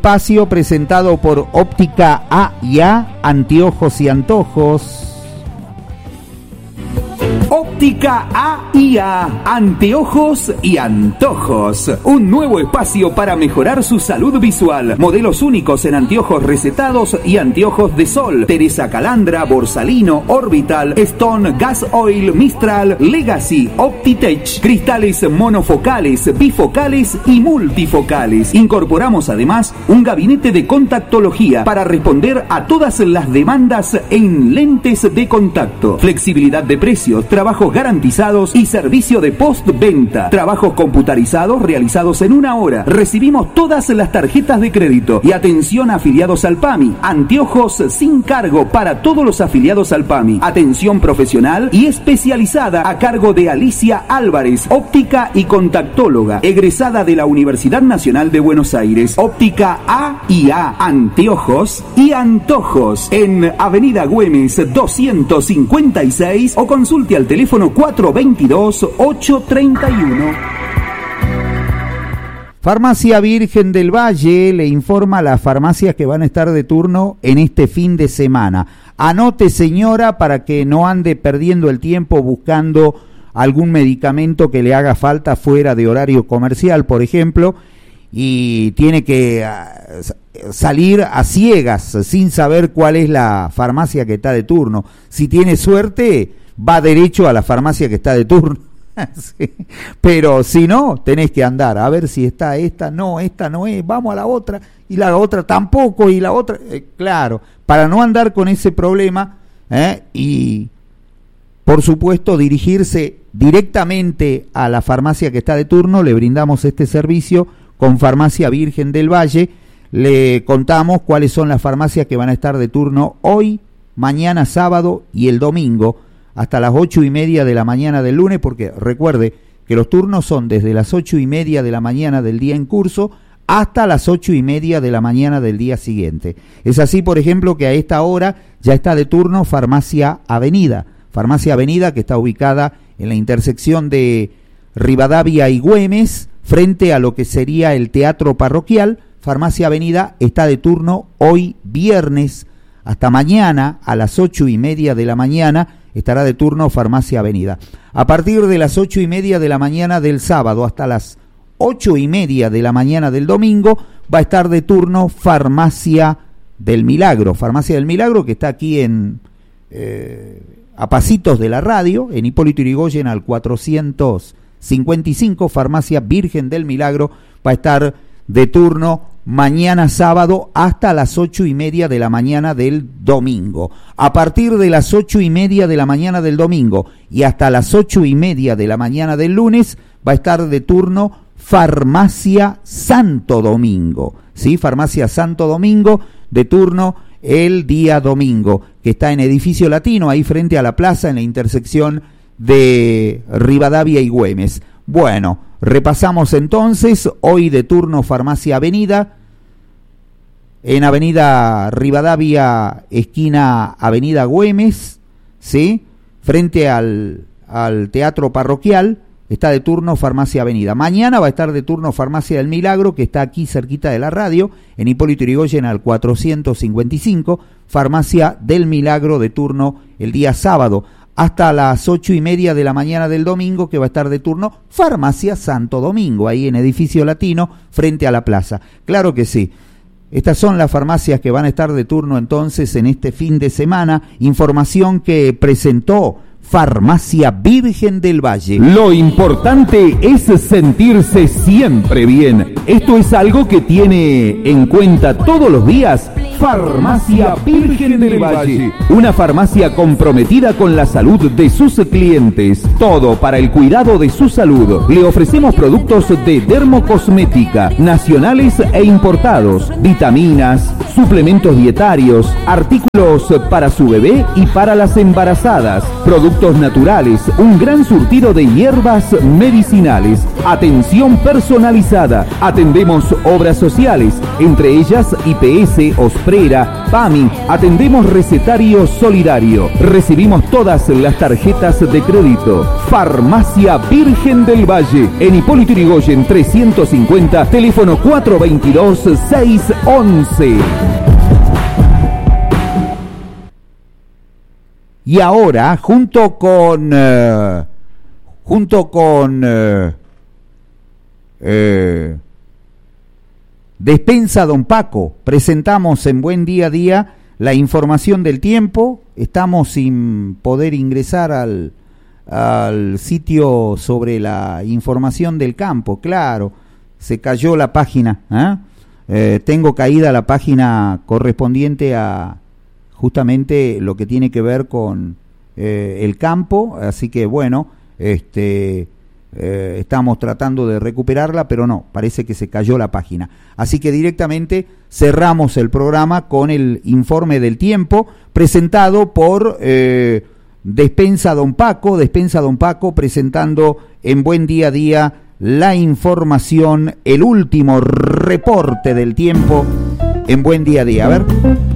Espacio presentado por Óptica A&A, Anteojos y Antojos. Óptica A&A, Anteojos y Antojos. Un nuevo espacio para mejorar su salud visual. Modelos únicos en anteojos recetados y anteojos de sol. Teresa Calandra, Borsalino, Orbital, Stone, Gas Oil, Mistral, Legacy, Optitech. Cristales monofocales, bifocales y multifocales. Incorporamos además un gabinete de contactología para responder a todas las demandas en lentes de contacto. Flexibilidad de precios, trabajos garantizados y servicio de postventa. Trabajos computarizados realizados en 1 hora. Recibimos todas las tarjetas de crédito. Y atención a afiliados al PAMI. Anteojos sin cargo para todos los afiliados al PAMI. Atención profesional y especializada a cargo de Alicia Álvarez, óptica y contactóloga, egresada de la Universidad Nacional de Buenos Aires. Óptica A&A, Anteojos y Antojos. En Avenida Güemes 256 o consulte al teléfono 422-831. Farmacia Virgen del Valle le informa a las farmacias que van a estar de turno en este fin de semana. Anote, señora, para que no ande perdiendo el tiempo buscando algún medicamento que le haga falta fuera de horario comercial, por ejemplo, y tiene que salir a ciegas sin saber cuál es la farmacia que está de turno. Si tiene suerte, va derecho a la farmacia que está de turno. Sí. Pero si no, tenés que andar a ver si está esta no es, vamos a la otra, y la otra tampoco, y la otra, claro, para no andar con ese problema, y por supuesto dirigirse directamente a la farmacia que está de turno. Le brindamos este servicio con Farmacia Virgen del Valle. Le contamos cuáles son las farmacias que van a estar de turno hoy, mañana sábado y el domingo, hasta las 8:30 de la mañana del lunes, porque recuerde que los turnos son desde las 8:30 de la mañana del día en curso hasta las 8:30 de la mañana del día siguiente. Es así, por ejemplo, que a esta hora ya está de turno Farmacia Avenida que está ubicada en la intersección de Rivadavia y Güemes, frente a lo que sería el Teatro Parroquial. Farmacia Avenida está de turno hoy viernes hasta mañana a las 8:30 de la mañana. Estará de turno Farmacia Avenida. A partir de las 8:30 de la mañana del sábado hasta las 8:30 de la mañana del domingo va a estar de turno Farmacia del Milagro. Farmacia del Milagro, que está aquí a pasitos de la radio, en Hipólito Yrigoyen al 455. Farmacia Virgen del Milagro va a estar de turno mañana sábado hasta las 8:30 de la mañana del domingo. A partir de las 8:30 de la mañana del domingo y hasta las 8:30 de la mañana del lunes va a estar de turno Farmacia Santo Domingo. ¿Sí? Farmacia Santo Domingo de turno el día domingo, que está en Edificio Latino, ahí frente a la plaza, en la intersección de Rivadavia y Güemes. Bueno, repasamos entonces, hoy de turno Farmacia Avenida, en Avenida Rivadavia, esquina Avenida Güemes, ¿sí? Frente al Teatro Parroquial, está de turno Farmacia Avenida. Mañana va a estar de turno Farmacia del Milagro, que está aquí cerquita de la radio, en Hipólito Yrigoyen al 455, Farmacia del Milagro de turno el día sábado, hasta las 8:30 de la mañana del domingo, que va a estar de turno Farmacia Santo Domingo, ahí en Edificio Latino, frente a la plaza. Claro que sí. Estas son las farmacias que van a estar de turno entonces en este fin de semana. Información que presentó Farmacia Virgen del Valle. Lo importante es sentirse siempre bien. Esto es algo que tiene en cuenta todos los días Farmacia Virgen del Valle. Una farmacia comprometida con la salud de sus clientes. Todo para el cuidado de su salud. Le ofrecemos productos de dermocosmética, nacionales e importados, vitaminas, suplementos dietarios, artículos para su bebé y para las embarazadas, productos naturales, un gran surtido de hierbas medicinales, atención personalizada. Atendemos obras sociales, entre ellas IPS, OSPRE, Cabrera, PAMI, atendemos recetario solidario. Recibimos todas las tarjetas de crédito. Farmacia Virgen del Valle, en Hipólito Yrigoyen 350, teléfono 422-611. Y ahora, junto con Despensa Don Paco, presentamos en Buen Día a Día la información del tiempo. Estamos sin poder ingresar al sitio sobre la información del campo. Claro, se cayó la página, tengo caída la página correspondiente a justamente lo que tiene que ver con el campo, así que bueno, estamos tratando de recuperarla, pero no, parece que se cayó la página. Así que directamente cerramos el programa con el informe del tiempo presentado por Despensa Don Paco presentando en Buen Día a Día la información, el último reporte del tiempo en Buen Día a Día. A ver.